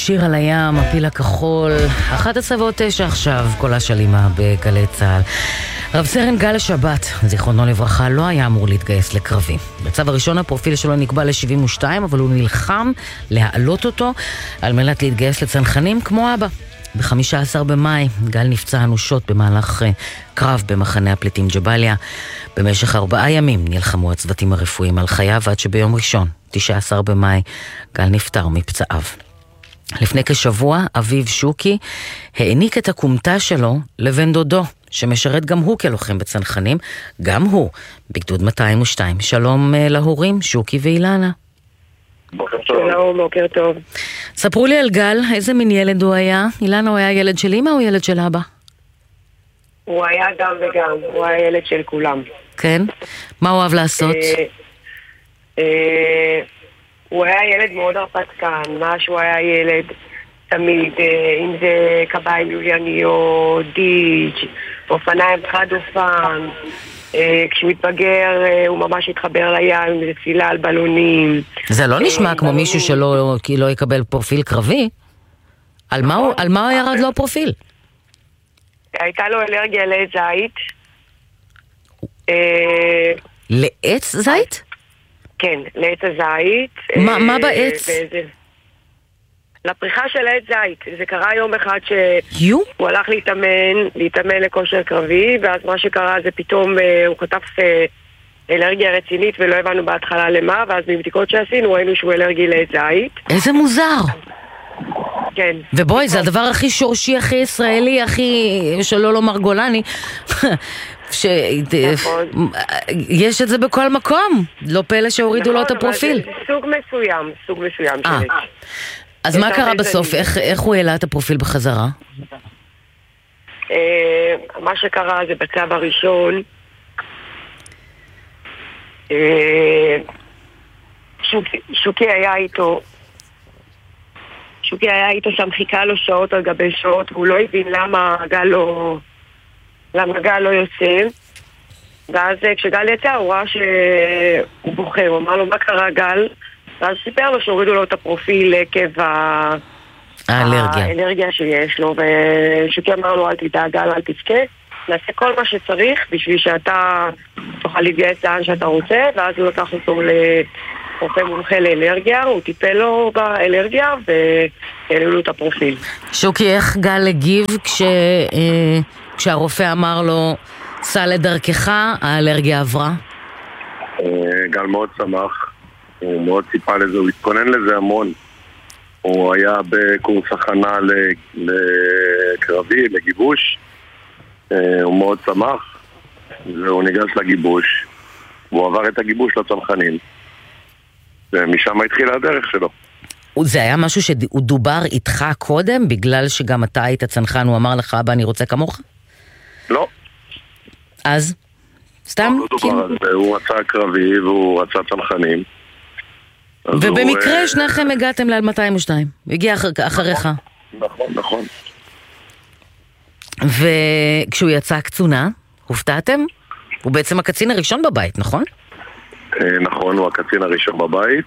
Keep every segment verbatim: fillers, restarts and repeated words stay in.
שיר על הים, הפיל הכחול, אחת עשרה ועוד תשע עכשיו, קולה של אמא בגלי צהל. רב סרן גל שבת, זיכרונו לברכה, לא היה אמור להתגייס לקרבי. בצו הראשון הפרופיל שלו נקבע ל-שבעים ושתיים, אבל הוא נלחם להעלות אותו על מנת להתגייס לצנחנים כמו אבא. ב-חמישה עשר במאי גל נפצע אנושות במהלך uh, קרב במחנה הפליטים ג'באליה. במשך ארבעה ימים נלחמו הצוותים הרפואיים על חייו, עד שביום ראשון, תשעה עשר במאי, גל נפטר מפצעיו. לפני כשבוע, אביו שוקי העניק את הקומתה שלו לבן דודו, שמשרת גם הוא כלוחם בצנחנים, גם הוא בגדוד מאתיים ושתיים. שלום uh, להורים, שוקי ואילנה. בוקר טוב. שלום, בוקר טוב. ספרו לי על גל, איזה מין ילד הוא היה? אילנה, הוא היה ילד של אמא או ילד של אבא? הוא היה גם וגם, הוא היה ילד של כולם. כן? מה הוא אוהב לעשות? אה, אה, הוא היה ילד מאוד הרפתקן, מה שהוא היה ילד תמיד, אה, אם זה קביים לולייניות, דיג', אופניים חד אופן, אה, כשהוא התבגר אה, הוא ממש התחבר לים, זה תפילה על בלונים. זה לא נשמע אה, כמו בלונים. מישהו שלא כי לא יקבל פרופיל קרבי. על מה הוא, על מה ירד לו פרופיל? הייתה לו אלרגיה לעץ זית. אה, לעץ זית? כן, לעץ הזית. מה- אה, מה בעץ? וזה- לפריחה של עץ זית. זה קרה יום אחד יו? שהוא הלך להתאמן, להתאמן לכושר קרבי, ואז מה שקרה זה פתאום אה, הוא חטף אה, אלרגיה רצינית ולא הבנו בהתחלה למה, ואז מבדיקות שעשינו ראינו שהוא אלרגי לעץ זית. איזה מוזר. כן. ובואי, זה הדבר הכי שורשי, הכי ישראלי, הכי, שלא לומר גולני. ש... נכון. יש את זה בכל מקום. לא פלא שהורידו לו את נכון, אבל הפרופיל. זה סוג מסוים, סוג מסוים אה. של עץ. אז יש מה קרה הרבה בסוף? זנים. איך, איך הוא העלה את הפרופיל בחזרה? אה, מה שקרה זה בצו הראשון, אה, שוקי, שוקי היה איתו, שוקי היה איתו שם, חיכה לו שעות על גבי שעות, והוא לא הבין למה גל לא, למה גל לא יוצא. ואז אה, כשגל יצא הוא ראה שהוא בוחר, הוא אמר לו מה קרה גל, ואז סיפר לו שהורידו לו את הפרופיל עקב ה... האלרגיה. האלרגיה שיש לו, ושוקי אמר לו אל תדאג גל, אל תבכה, נעשה כל מה שצריך בשביל שאתה תוכל להתגייס לאן שאתה רוצה. ואז הוא לקח אותו לרופא מומחה לאלרגיה, הוא טיפל לו באלרגיה והעלו לו את הפרופיל. שוקי, איך גל הגיב כש, אה, כשהרופא אמר לו סע לדרכך, האלרגיה עברה? אה, גל מאוד שמח, הוא מאוד ציפה לזה, הוא התכונן לזה המון. הוא היה בקורס הכנה ל- לקרבי, לגיבוש. אה, הוא מאוד שמח, והוא ניגש לגיבוש. הוא עבר את הגיבוש לצנחנים. ומשם התחילה הדרך שלו. זה היה משהו שהוא דובר איתך קודם, בגלל שגם אתה היית צנחן, הוא אמר לך, אבא, אני רוצה כמוך? לא. אז? סתם? לא דובר על זה, הוא רצה קרבי והוא רצה צנחנים. אז ובמקרה הוא, שניכם הגעתם ל מאתיים ושתיים, הגיע אחר, אחריך. נכון, נכון. וכשהוא יצא קצונה, הופתעתם? הוא בעצם הקצין הראשון בבית, נכון? אה, נכון, הוא הקצין הראשון בבית.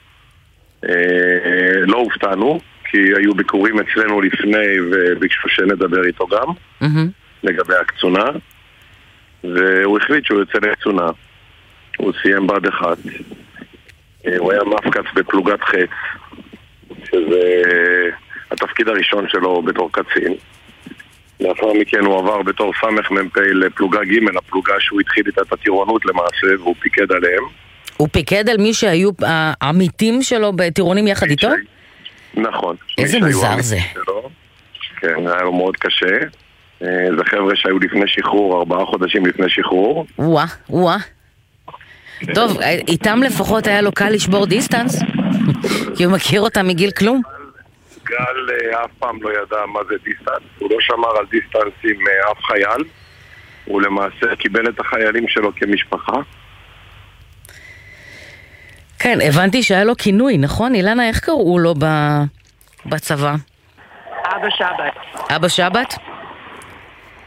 אה, לא הופתענו, כי היו ביקורים אצלנו לפני וביקשו שנדבר איתו גם, מהמם. לגבי הקצונה. והוא החליט שהוא יוצא לקצונה. הוא סיים בד אחד. אה, הוא היה מפקץ בפלוגת חץ, שזה התפקיד הראשון שלו בתור קצין. לאחר מכן הוא עבר בתור סמך מ"פ לפלוגה ג', הפלוגה שהוא התחיל איתה את הטירונות למעשה, והוא פיקד עליהם. הוא פיקד על מי שהיו העמיתים שלו בטירונים יחד איתו? נכון. איזה מי שהיו מוזר העמיתים זה. שלו. כן, היה לו מאוד קשה. אה, זה חבר'ה שהיו לפני שחרור, ארבעה חודשים לפני שחרור. וואה, וואה. טוב, איתם לפחות היה לו קל לשבור דיסטנס, כי הוא מכיר אותם מגיל כלום. גל אה, אף פעם לא ידע מה זה דיסטנס. הוא לא שמר על דיסטנס עם אה, אף חייל. הוא למעשה קיבל את החיילים שלו כמשפחה. כן, הבנתי שהיה לו כינוי, נכון? אילנה, איך קראו לו ב- בצבא? אבא שבת. אבא שבת?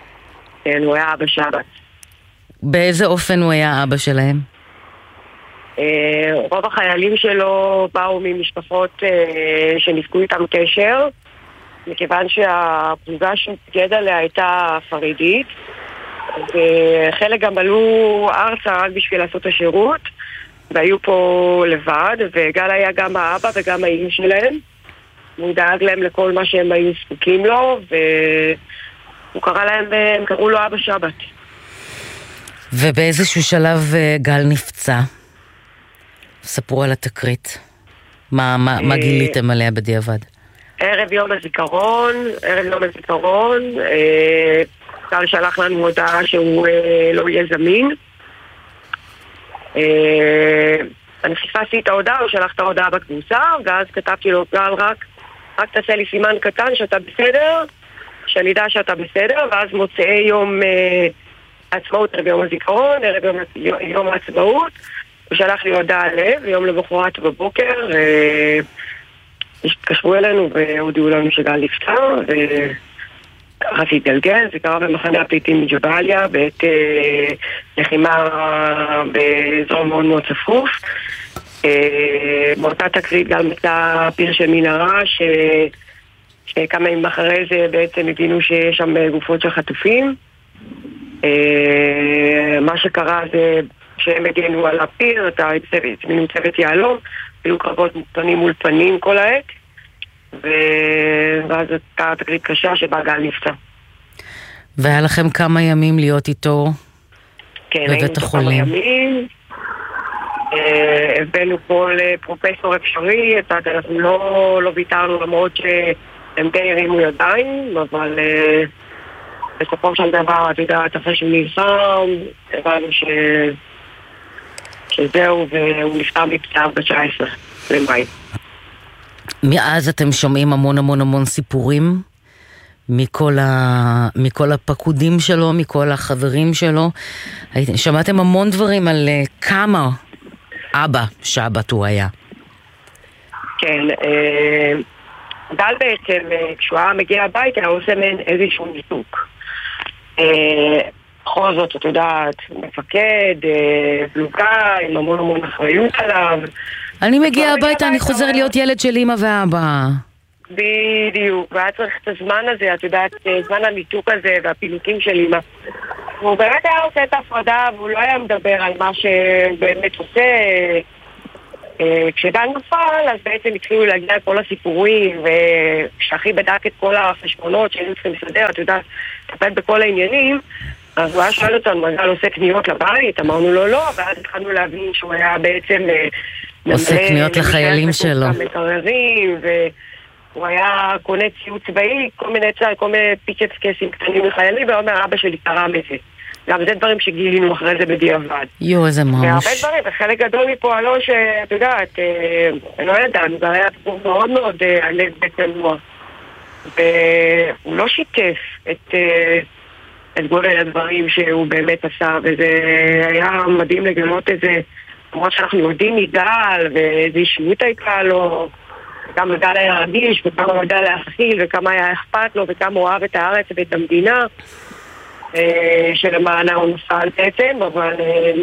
כן, הוא היה אבא שבת. באיזה אופן הוא היה אבא שלהם? רוב החיילים שלו באו ממשפחות שנפקו איתם קשר, מכיוון שהפלוגה שהתפקד עליה הייתה פרידית, וחלק גם עלו ארצה רק בשביל לעשות את השירות, והיו פה לבד, וגל היה גם האבא וגם האם שלהם. הוא דאג להם לכל מה שהם היו זקוקים לו, והוא קרא להם, הם קראו לו אבא שבת. ובאיזשהו שלב גל נפצע. ספרו על התקרית. מה, מה, מה גיליתם עליה בדיעבד? ערב יום הזיכרון, ערב יום הזיכרון, גל שלח לנו הודעה שהוא לא יהיה זמין. אני חיפשתי את ההודעה, הוא שלח את ההודעה בקבוצה, ואז כתבתי לו, גל, רק, רק תעשה לי סימן קטן שאתה בסדר, שאני יודע שאתה בסדר, ואז מוצאי יום העצמאות, ערב יום הזיכרון, ערב יום, יום העצמאות, הוא שלח לי הודעה לב, ויום למחרת בבוקר, התקשרו אלינו והודיעו לנו שגל נפטר, וככה זה התגלגל, זה קרה במחנה הפליטים מג'באליה, בעת אה, לחימה באזור מאוד מאוד צפוף. אה, באותה תקרית גם מצא פיר של מנהרה, ש... שכמה ימים אחרי זה בעצם הבינו שיש שם גופות של חטופים. אה, מה שקרה זה שהם הגנו על הפיר, את הצמינו צוות יעלום, היו קרבות פנים מול פנים כל העת, ואז הייתה תקרית קשה שבה גל נפצע. והיה לכם כמה ימים להיות איתו כן, בבית החולים? כן, היינו כמה ימים. הבאנו כל פרופסור אפשרי, אנחנו לא, לא ויתרנו למרות שהם די הרימו ידיים, אבל בסופו של דבר, את יודעת, אחרי שהוא נלחם, הבנו ש... שזהו, והוא נפטר מפצעיו ב-תשעה עשר למאי. מאז אתם שומעים המון המון המון סיפורים מכל, ה... מכל הפקודים שלו, מכל החברים שלו. שמעתם המון דברים על כמה אבא שבת הוא היה. כן, גל בעצם, כשהוא היה מגיע הביתה, הוא עושה מן איזשהו ניתוק. בכל זאת, את יודעת, מפקד, פלוגה, עם המון המון אחריות עליו. אני מגיע הביתה, אני חוזר להיות ילד של אמא ואבא. בדיוק, והיה צריך את הזמן הזה, את יודעת, זמן הניתוק הזה והפינוקים של אמא. הוא באמת היה עושה את ההפרדה, והוא לא היה מדבר על מה שבאמת עושה. כשגל נפל, אז בעצם התחילו להגיע כל הסיפורים, וכשאחי בדק את כל החשבונות שהיינו צריכים לסדר, את יודעת, טפל בכל העניינים, אז הוא היה שואל אותנו, מה גל עושה קניות לבית? אמרנו לו לא, ואז התחלנו להבין שהוא היה בעצם... עושה קניות לחיילים שלו. מקררים, והוא היה קונה ציוד צבאי, כל מיני צעד, כל מיני פיצ'פס קסים קטנים לחיילים, ואומר, אבא שלי תרם את זה. גם זה דברים שגילינו אחרי זה בדיעבד. יו, איזה ממש. והרבה דברים, וחלק גדול מפועלו שאת יודעת, אני לא ידענו, זה היה תפור מאוד מאוד הלב בצנוע. והוא לא שיתף את... את גודל הדברים שהוא באמת עשה, וזה היה מדהים לגלות את זה, למרות שאנחנו יודעים מגל, ואיזו אישיות הייתה לו, וכמה גל היה רגיש, וכמה גל להכיל, וכמה היה אכפת לו, וכמה הוא אוהב את הארץ ואת המדינה, שלמענה הוא נפל בעצם, אבל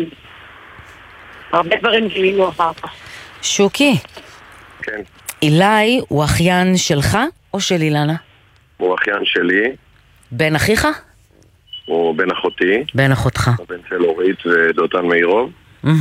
הרבה דברים גילינו אחר כך. שוקי, כן. אילי הוא אחיין שלך או של אילנה? הוא אחיין שלי. בן אחיך? הוא בן אחותי. בן אחותך. הוא בן של אורית ודותן מאירוב.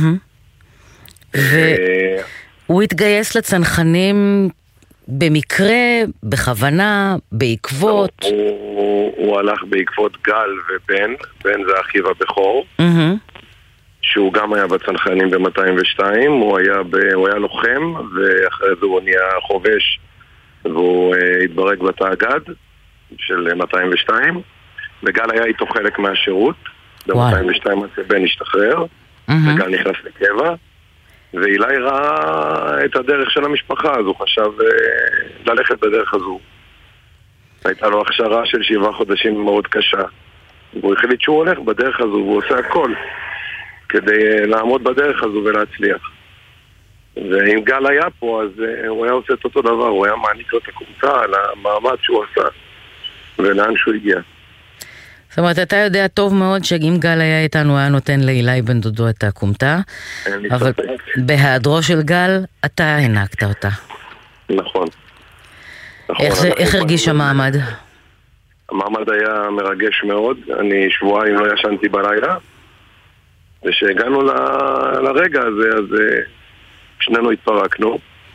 והוא התגייס לצנחנים במקרה, בכוונה, בעקבות? הוא הלך בעקבות גל ובן, בן זה אחיו הבכור, שהוא גם היה בצנחנים ב-מאתיים ושתיים, הוא היה לוחם, ואחרי זה הוא נהיה חובש, והוא התברג בתאגד של מאתיים ושתיים, וגל היה איתו חלק מהשירות, ב-מאתיים ושתיים בן השתחרר, וגל נכנס לקבע, ואילי ראה את הדרך של המשפחה, אז הוא חשב ללכת בדרך הזו. הייתה לו הכשרה של שבעה חודשים מאוד קשה, והוא החליט שהוא הולך בדרך הזו, והוא עושה הכל כדי לעמוד בדרך הזו ולהצליח. ואם גל היה פה, אז הוא היה עושה את אותו דבר, הוא היה מעניק לו את הקבוצה על המאמץ שהוא עשה ולאן שהוא הגיע. זאת אומרת, אתה יודע טוב מאוד שאם גל היה איתנו, היה נותן לאילי בן דודו את הקומתה, אבל בהיעדרו של גל, אתה הענקת אותה. נכון. איך הרגיש המעמד? המעמד היה מרגש מאוד, אני שבועיים לא ישנתי בלילה, ושהגענו לרגע הזה, אז שנינו התפרקנו.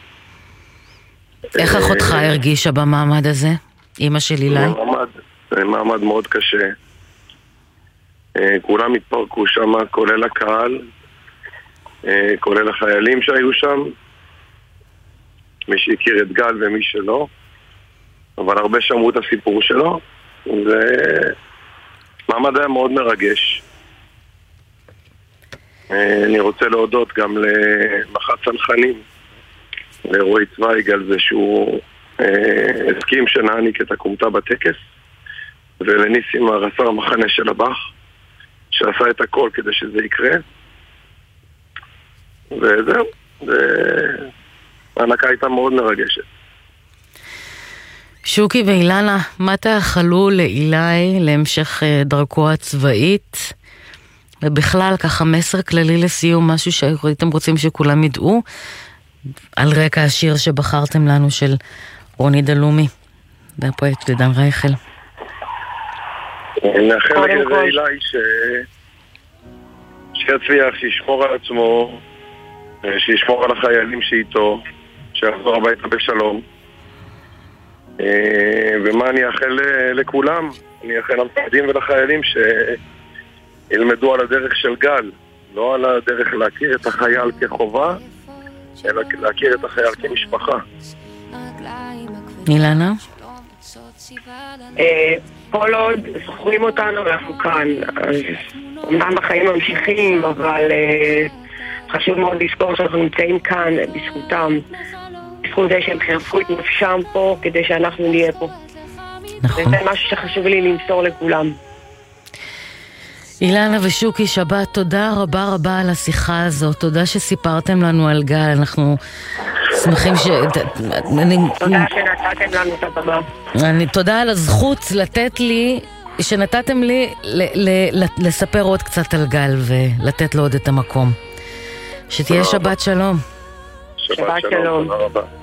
איך אחותך הרגישה במעמד הזה? אמא של אילי? מעמד מאוד קשה. כולם התפרקו שם, כולל הקהל, כולל החיילים שהיו שם, מי שהכיר את גל ומי שלא, אבל הרבה שמעו את הסיפור שלו, ומעמד היה מאוד מרגש. אני רוצה להודות גם למח"ט צנחנים, לרועי צוויג, על זה שהוא הסכים שנעניק את הקומתה בטקס, ולניסים הרס"ר המחנה של הבח, שעשה את הכל כדי שזה יקרה. וזהו, והענקה הייתה מאוד מרגשת. שוקי ואילנה, מה תאחלו לאילי להמשך דרכו הצבאית? ובכלל, ככה מסר כללי לסיום, משהו שהייתם רוצים שכולם ידעו, על רקע השיר שבחרתם לנו של רוני דלומי, והפרויקט לדן רייכל. נאחל לגבי אילי ש... שיצליח, שישמור על עצמו, שישמור על החיילים שאיתו, שיחזור הביתה בשלום. ומה אני אאחל לכולם? אני אאחל למפקדים ולחיילים שילמדו על הדרך של גל, לא על הדרך להכיר את החייל כחובה, אלא להכיר את החייל כמשפחה. אילנה? כל עוד זוכרים אותנו, אנחנו כאן. אומנם החיים ממשיכים, אבל חשוב מאוד לזכור שאנחנו נמצאים כאן בזכותם. בזכות זה שהם חירפו את נפשם פה כדי שאנחנו נהיה פה. נכון. וזה משהו שחשוב לי למסור לכולם. אילנה ושוקי, שבת, תודה רבה רבה על השיחה הזאת. תודה שסיפרתם לנו על גל. אנחנו שמחים ש... תודה שנתתם לנו את הבמה. אני, תודה על הזכות לתת לי, שנתתם לי ל- ל- לספר עוד קצת על גל ולתת לו עוד את המקום. שתהיה שבת שלום. שבת שלום. תודה רבה.